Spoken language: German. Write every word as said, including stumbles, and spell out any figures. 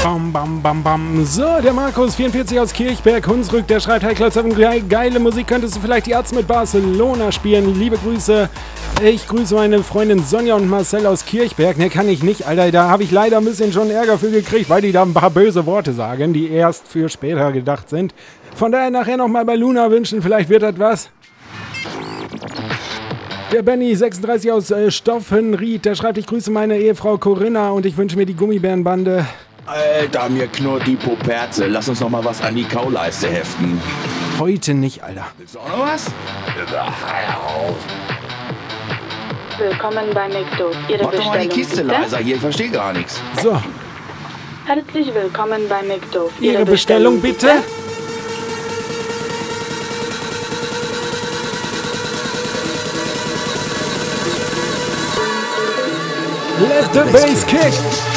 Bam, bam, bam, bam. So, der Markus vierundvierzig aus Kirchberg, Hunsrück, der schreibt, hey Klotz, geile Musik, könntest du vielleicht die Arzt mit Barcelona spielen? Liebe Grüße. Ich grüße meine Freundin Sonja und Marcel aus Kirchberg. Ne, kann ich nicht, Alter. Da habe ich leider ein bisschen schon Ärger für gekriegt, weil die da ein paar böse Worte sagen, die erst für später gedacht sind. Von daher nachher nochmal bei Luna wünschen, vielleicht wird das was. Der Benny sechsunddreißig aus äh, Stoffenried, der schreibt, ich grüße meine Ehefrau Corinna und ich wünsche mir die Gummibärenbande. Alter, mir knurrt die Poperze. Lass uns noch mal was an die Kauleiste heften. Heute nicht, Alter. Willst du auch noch was? Willkommen bei McDo. Ihre Mach doch mal die Bestellung, Kiste bitte? leiser hier, ich verstehe gar nichts. So, Herzlich willkommen bei McDo. Ihre Bestellung bitte? Let the bass kick!